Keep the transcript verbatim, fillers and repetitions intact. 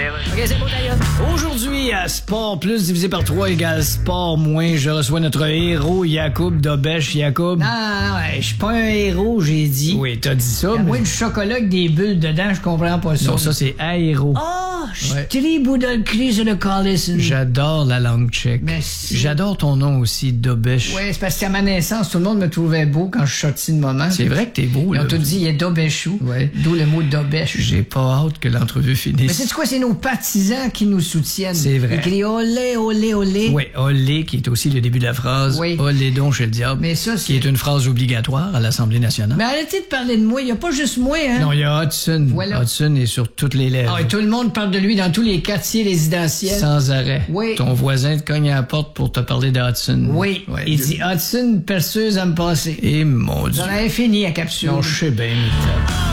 OK, c'est bon, d'ailleurs. Aujourd'hui, à Sport plus divisé par trois égale Sport moins, je reçois notre héros, Yacoub Dobesh. Yacoub. Non, non, ouais, je suis pas un héros, j'ai dit. Oui, t'as dit ça. À mais... moins du chocolat avec des bulles dedans, je comprends pas ça. Non, ça, c'est aéro. Oh, je Ouais. tripe dans le cri sur le Collison. J'adore la langue tchèque. Merci. J'adore ton nom aussi, Dobesh. Ouais, c'est parce qu'à ma naissance, tout le monde me trouvait beau quand je suis sorti de moment. C'est vrai que t'es beau, Ils là. ont tout dit, il est Dobeshou. Ouais. D'où le mot Dobesh. J'ai pas hâte que l'entrevue finisse. Mais c'est quoi, c'est nos partisans qui nous soutiennent. C'est vrai. Ils crient olé, olé, olé. Oui, olé, qui est aussi le début de la phrase. Oui. Olé donc chez le diable. Mais ça, c'est... Qui est une phrase obligatoire à l'Assemblée nationale. Mais arrêtez de parler de moi, il n'y a pas juste moi, hein. Non, il y a Hudson. Voilà. Hudson est sur toutes les lèvres. Ah, et tout le monde parle de lui dans tous les quartiers résidentiels. Sans arrêt. Oui. Ton voisin te cogne à la porte pour te parler de Hudson. Oui. Ouais, Il je- dit Hudson, perceuse à me passer. Et mon Dieu. J'en avais fini à capsule. Non, je sais bien, mais t'as-